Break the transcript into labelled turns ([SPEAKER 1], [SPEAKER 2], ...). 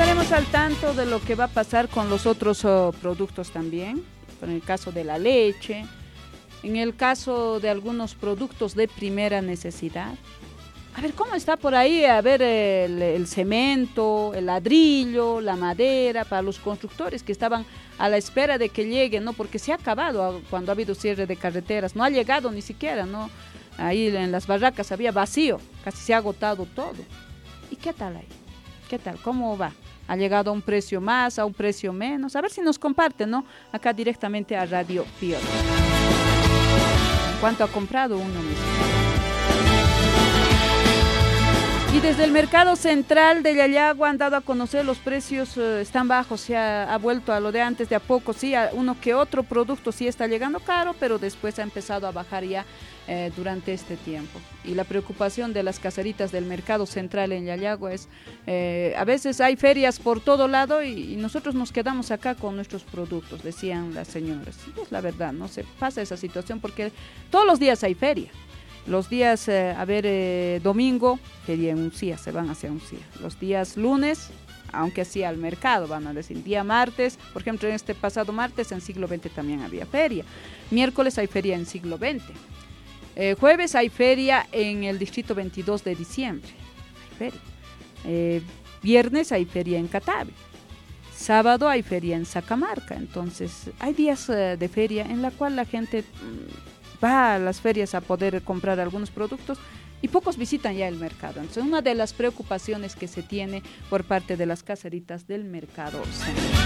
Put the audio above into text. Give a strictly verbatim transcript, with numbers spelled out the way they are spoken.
[SPEAKER 1] estaremos al tanto de lo que va a pasar con los otros oh, productos también, en el caso de la leche, en el caso de algunos productos de primera necesidad. A ver, ¿cómo está por ahí? A ver, el, el cemento, el ladrillo, la madera, para los constructores que estaban a la espera de que llegue, ¿no? Porque se ha acabado cuando ha habido cierre de carreteras, no ha llegado ni siquiera, ¿no? Ahí en las barracas había vacío, casi se ha agotado todo. ¿Y qué tal ahí? ¿Qué tal? ¿Cómo va? ¿Ha llegado a un precio más, a un precio menos? A ver si nos comparten, ¿no? Acá directamente a Radio Pío. ¿Cuánto ha comprado uno mismo? Y desde el mercado central de Yayagua han dado a conocer los precios, eh, están bajos, se ha, ha vuelto a lo de antes de a poco, sí, a uno que otro producto sí está llegando caro, pero después ha empezado a bajar ya eh, durante este tiempo. Y la preocupación de las caseritas del mercado central en Yayagua es, eh, a veces hay ferias por todo lado y, y nosotros nos quedamos acá con nuestros productos, decían las señoras. Es la verdad, no se pasa esa situación porque todos los días hay feria. Los días, eh, a ver, eh, domingo, feria en Uncía, se van hacia Uncía. Los días lunes, aunque así al mercado, van a decir. Día martes, por ejemplo, en este pasado martes, en siglo veinte también había feria. Miércoles hay feria en siglo veinte. Eh, jueves hay feria en el distrito veintidós de diciembre. Hay feria. Eh, viernes hay feria en Catavi. Sábado hay feria en Sacamarca. Entonces, hay días eh, de feria en la cual la gente... Mmm, va a las ferias a poder comprar algunos productos y pocos visitan ya el mercado. Entonces, una de las preocupaciones que se tiene por parte de las caseritas del mercado central.